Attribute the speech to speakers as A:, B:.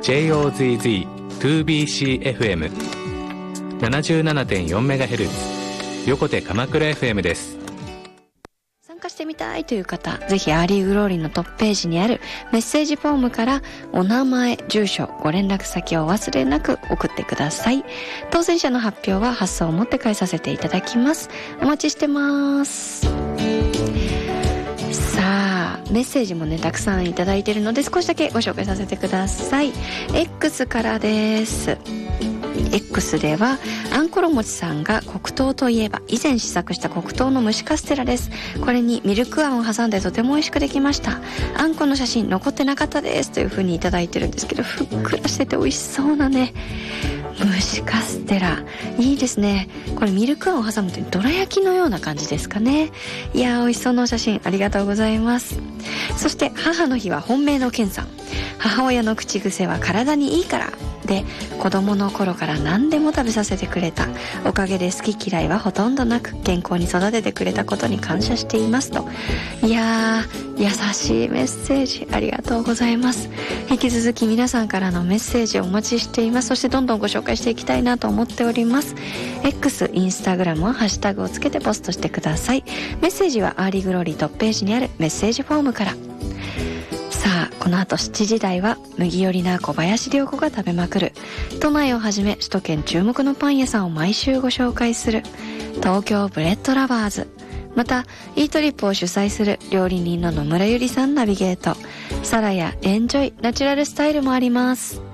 A: JOZZ2BCFM77.4MHz 横手鎌倉 FM です。
B: 参加してみたいという方、ぜひアーリーグローリーのトップページにあるメッセージフォームからお名前、住所、ご連絡先をお忘れなく送ってください。当選者の発表は発送をもって返させていただきます。お待ちしてます。さあ、メッセージもねたくさんいただいているので少しだけご紹介させてください。 X からです。X ではあんころもちさんが黒糖といえば以前試作した黒糖の蒸しカステラです。これにミルクあんを挟んでとても美味しくできました。あんこの写真残ってなかったですという風にいただいてるんですけど、ふっくらしてて美味しそうなね蒸しカステラ、いいですね。これミルクあんを挟むとどら焼きのような感じですかね。いやー、美味しそうなお写真ありがとうございます。そして母の日は本命の健さん。母親の口癖は体にいいからで、子供の頃から何でも食べさせてくれた。おかげで好き嫌いはほとんどなく健康に育ててくれたことに感謝していますと。いやー、優しいメッセージありがとうございます。引き続き皆さんからのメッセージをお待ちしています。そしてどんどんご紹介していきたいなと思っております。 X、インスタグラムはハッシュタグをつけてポストしてください。メッセージはアーリーグローリートップページにあるメッセージフォームから。さあ、この後7時台は麦寄りな小林涼子が食べまくる都内をはじめ首都圏注目のパン屋さんを毎週ご紹介する東京ブレッドラバーズ。またイートリップを主催する料理人の野村ゆりさんナビゲート、サラやエンジョイナチュラルスタイルもあります。